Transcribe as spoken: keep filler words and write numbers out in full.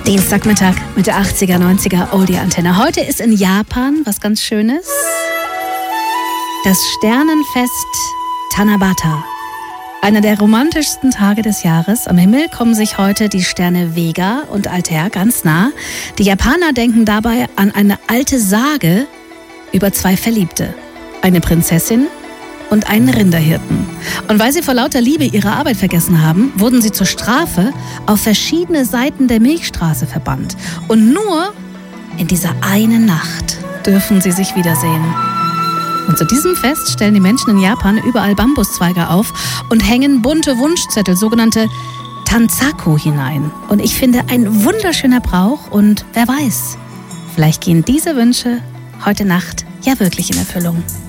Dienstagmittag mit der achtziger, neunziger Oldie-Antenne. Heute ist in Japan was ganz Schönes. Das Sternenfest Tanabata. Einer der romantischsten Tage des Jahres. Am Himmel kommen sich heute die Sterne Vega und Altair ganz nah. Die Japaner denken dabei an eine alte Sage über zwei Verliebte. Eine Prinzessin und einen Rinderhirten. Und weil sie vor lauter Liebe ihre Arbeit vergessen haben, wurden sie zur Strafe auf verschiedene Seiten der Milchstraße verbannt. Und nur in dieser einen Nacht dürfen sie sich wiedersehen. Und zu diesem Fest stellen die Menschen in Japan überall Bambuszweige auf und hängen bunte Wunschzettel, sogenannte Tanzaku, hinein. Und ich finde, ein wunderschöner Brauch und wer weiß, vielleicht gehen diese Wünsche heute Nacht ja wirklich in Erfüllung.